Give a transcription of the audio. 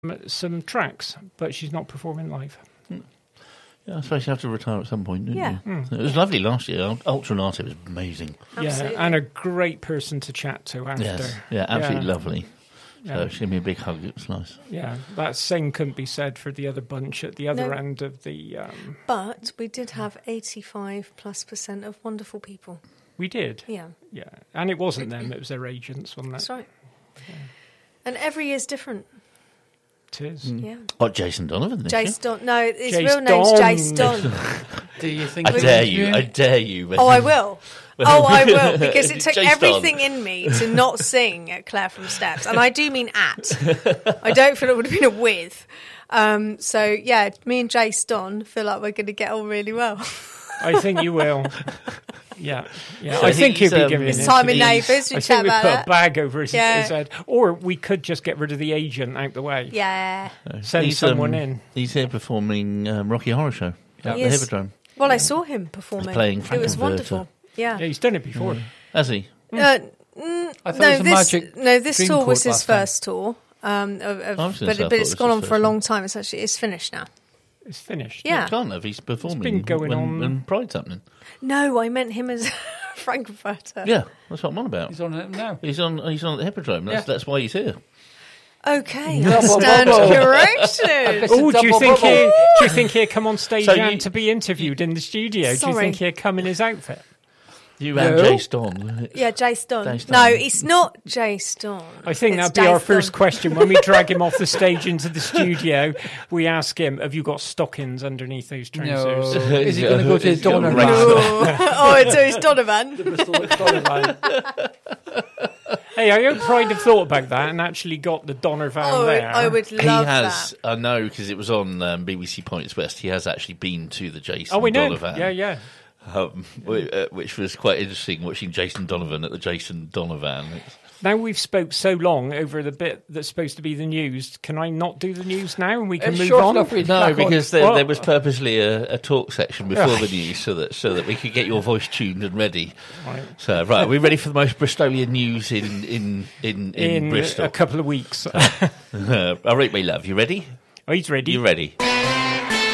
some tracks, but she's not performing live. Yeah, I suppose you have to retire at some point, Yeah. you? It was lovely last year. Ultranate was amazing. Absolutely. Yeah, and a great person to chat to after. Yes. Yeah, absolutely lovely. Yeah. So she gave me a big hug. It was nice. Yeah, that same couldn't be said for the other bunch at the other end of the... But we did have 85+% of wonderful people. We did? Yeah. Yeah, and it wasn't them, it was their agents, wasn't it? That's right. Yeah. And every year's different. It is. Yeah. Oh, Jason Donovan. Jace Don. No, his Jace real name's Don. Jace Don. Do you think? I dare you. Oh, I will. Oh, I will, because it took Jace everything Don. in me to not sing at Claire from Steps. And I do mean at. I don't feel it would have been a with. So, yeah, me and Jace Don feel like we're going to get on really well. I think you will. Yeah. So I think he'll he's, be giving It's an Simon interview. Neighbours. We I chat think we about put that. a bag over his Yeah. head. Or we could just get rid of the agent out the way. Yeah. Send someone in. He's here performing Rocky Horror Show at He the is. Hippodrome. Well, I saw him performing. playing It was Frankenwerter. wonderful. Yeah. Yeah, he's done it before. Has he? I thought it was a Magic this Dream tour was Court his last time. first tour. I was gonna But say, I thought it's it gone was on his for a first long one. time. It's finished now. It's finished. Yeah. It can't have. He's performing been going on- when Pride's happening. No, I meant him as Frankfurter. Yeah, that's what I'm on about. He's on it now. He's on the Hippodrome. That's why he's here. Okay, I Double stand bubble. corrected. Oh, do you double think bubble. do you think he'd come on stage So and you- to be interviewed in the studio? Do you Sorry. think he'd come in his outfit? You and No. Jace Don. Yeah, Jace Don. Jace Don. No, it's not Jace Don. I think It's that'd be our Jace first Don. question when we drag him off the stage into the studio. We ask him, "Have you got stockings underneath those trousers?" No. Is he going to go to He's got Donovan? race- Oh, it's Donovan. Hey, I hope Pride have thought about that and actually got the Donovan Oh, there. I would He love has, that. I know, because it was on BBC Points West. He has actually been to the Jason Oh, we know. Donovan. Yeah. Which was quite interesting watching Jason Donovan at the Jason Donovan. Now we've spoke so long over the bit that's supposed to be the news. Can I not do the news now and we can It's move short on? enough for you to No, crack on. because Well- there was purposely a talk section before the news so that we could get your voice tuned and ready. Right. So, right, we're ready for the most Bristolian news in In Bristol. a couple of weeks. All right, my love, you ready? Oh, he's ready. You ready?